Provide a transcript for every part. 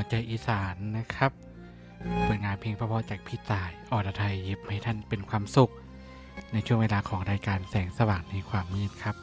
วใจอีสานนะครับผลงานเพลงเพราะๆจากพี่ต่ายอรไทยยิบให้ท่านเป็นความสุขในช่วงเวลาของรายการแสงสว่างในความมืดครับ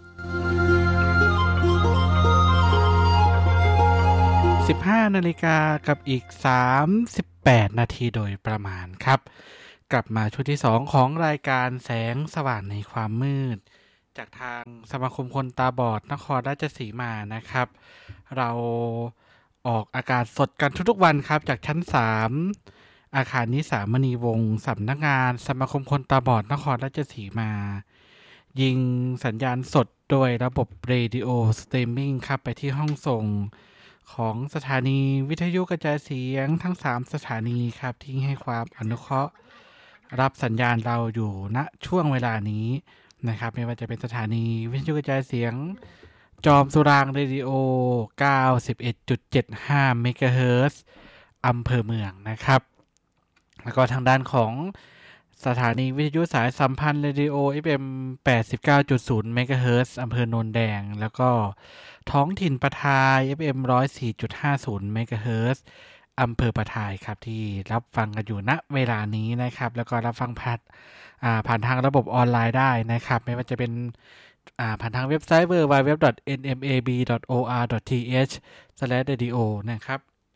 15 นาฬิกากับอีก38 นาทีโดยประมาณครับกลับมาช่วงที่2ของรายการแสงสว่างในความมืดจากทางสมาคมคนตาบอดนครราชสีมานะครับเราออกอากาศสดกันทุกๆวันครับจากชั้น3อาคารนิสามณีวงศ์สำนักงานสมาคมคนตาบอดนครราชสีมายิงสัญญาณสดโดยระบบเรดิโอสตรีมมิ่งครับไปที่ห้องส่งของสถานีวิทยุกระจายเสียงทั้ง3สถานีครับที่ให้ความอนุเคราะห์รับสัญญาณเราอยู่ณช่วงเวลานี้นะครับไม่ว่าจะเป็นสถานีวิทยุกระจายเสียงจอมสุรางค์เรดิโอ 91.75 เมกะเฮิรตซ์อำเภอเมืองนะครับแล้วก็ทางด้านของสถานีวิทยุสายสัมพันธ์เรดิโอ FM 89.0 เมกะเฮิรตซ์อำเภอโนนแดงแล้วก็ท้องถิ่นปทาย FM 104.50 เมกะเฮิรตซ์อำเภอปทายครับที่รับฟังกันอยู่ณเวลานี้นะครับแล้วก็รับฟังผ่านทางระบบออนไลน์ได้นะครับไม่ว่าจะเป็นผ่านทางเว็บไซต์ www.nmab.or.th/radio นะครับ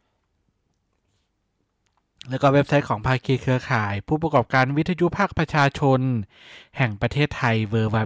แล้วก็เว็บไซต์ของภาคีเครือข่ายผู้ประกอบการวิทยุภาคประชาชนแห่งประเทศไทย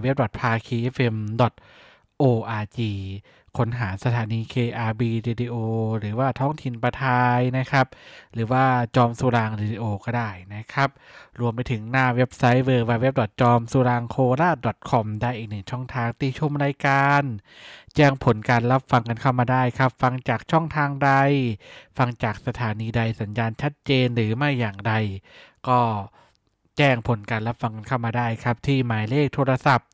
www.phakifm.org ค้นหาสถานี KRB Radio หรือว่าท้องถิ่นปทายนะครับหรือว่าจอมสุรางค์เรดิโอก็ได้นะครับรวมไปถึงหน้าเว็บไซต์ www.jomsurangkhorat.com ได้อีกหนึ่งช่องทางติชมรายการแจ้งผลการรับฟังกันเข้ามาได้ครับฟังจากช่องทางใดฟังจากสถานีใดสัญญาณชัดเจนหรือไม่อย่างไรก็แจ้งผลการรับฟังกันเข้ามาได้ครับที่หมายเลขโทรศัพท์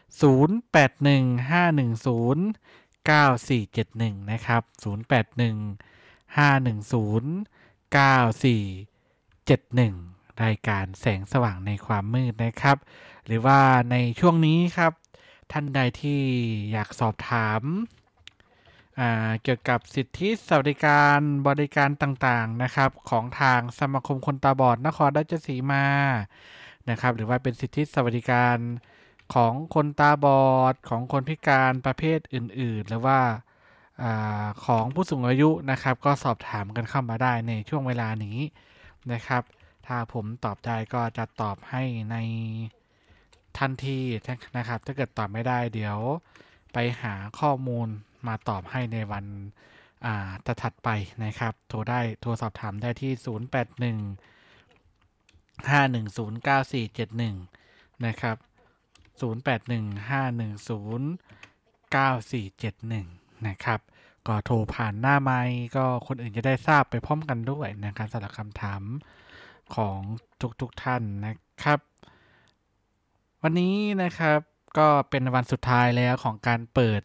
0815109471นะครับ0815109471รายการแสงสว่างในความมืดนะครับหรือว่าในช่วงนี้ครับท่านใดที่อยากสอบถามเกี่ยวกับสิทธิสวัสดิการบริการต่างๆนะครับของทางสมาคมคนตาบอดนครราชสีมานะครับหรือว่าเป็นสิทธิสวัสดิการของคนตาบอดของคนพิการประเภทอื่นๆหรือว่าของผู้สูงอายุนะครับก็สอบถามกันเข้ามาได้ในช่วงเวลานี้นะครับถ้าผมตอบได้ก็จะตอบให้ในทันทีนะครับถ้าเกิดตอบไม่ได้เดี๋ยวไปหาข้อมูลมาตอบให้ในวันถัดไปนะครับโทรสอบถามได้ที่0815109471นะครับ0815109471นะครับก็โทรผ่านหน้าไมค์ก็คนอื่นจะได้ทราบไปพร้อมกันด้วยนะครับสำหรับคำถามของทุกท่านนะครับวันนี้นะครับก็เป็นวันสุดท้ายแล้วของการเปิ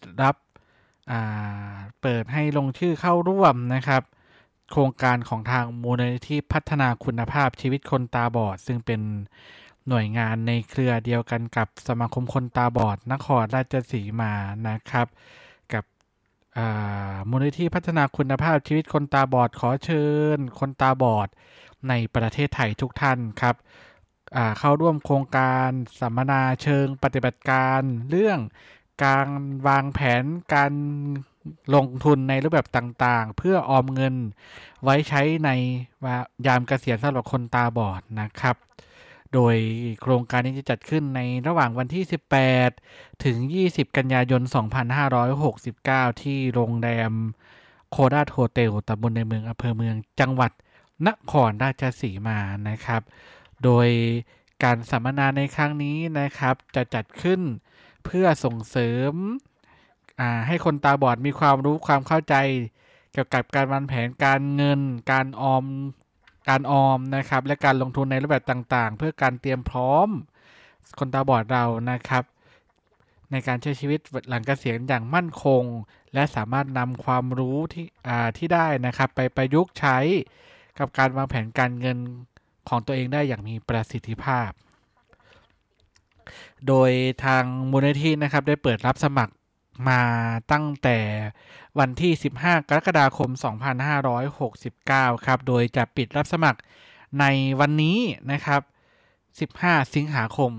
ดให้ลงชื่อเข้าร่วมนะครับโครงการของทางมูลนิธิพัฒนาคุณภาพชีวิตคนตาบอดซึ่งเป็นหน่วยงานในเครือเดียวกันกับสมาคมคนตาบอดนครราชสีมานะครับกับมูลนิธิพัฒนาคุณภาพชีวิตคนตาบอดขอเชิญคนตาบอดในประเทศไทยทุกท่านครับเข้าร่วมโครงการสัมมนาเชิงปฏิบัติการเรื่องการวางแผนการลงทุนในรูปแบบต่างๆเพื่อออมเงินไว้ใช้ในยามเกษียณสำหรับคนตาบอดนะครับโดยโครงการนี้จะจัดขึ้นในระหว่างวันที่18ถึง20กันยายน2569ที่โรงแรมโคราชโฮเทลตำบลในเมืองอำเภอเมืองจังหวัดนครราชสีมานะครับโดยการสัมมนาในครั้งนี้นะครับจะจัดขึ้นเพื่อส่งเสริมให้คนตาบอดมีความรู้ความเข้าใจเกี่ยวกับการวางแผนการเงินการออมนะครับและการลงทุนในรูปแบบต่างๆเพื่อการเตรียมพร้อมคนตาบอดเรานะครับในการใช้ชีวิตหลังเกษียณอย่างมั่นคงและสามารถนำความรู้ที่ได้นะครับไปประยุกต์ใช้กับการวางแผนการเงินของตัวเองได้อย่างมีประสิทธิภาพโดยทางมูลนิธินะครับได้เปิดรับสมัครมาตั้งแต่วันที่15กรกฎาคม2569ครับโดยจะปิดรับสมัครในวันนี้นะครับ15สิงหาคม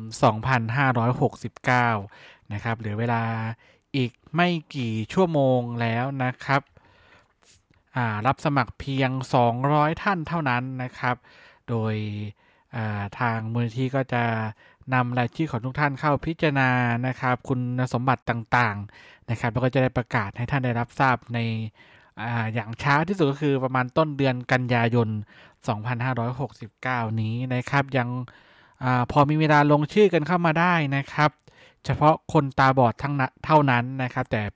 2569นะครับเหลือเวลาอีกไม่กี่ชั่วโมงแล้วนะครับรับสมัครเพียง200ท่านเท่านั้นนะครับโดยทางมูลนิธิก็จะนำรายชื่อของทุกท่านเข้าพิจารณานะครับคุณสมบัติต่างๆนะครับแล้วก็จะได้ประกาศให้ท่านได้รับทราบในอย่างช้าที่สุดก็คือประมาณต้นเดือนกันยายน2569นี้นะครับยังพอมีเวลาลงชื่อกันเข้ามาได้นะครับเฉพาะคนตาบอดเท่านั้นนะครับแต่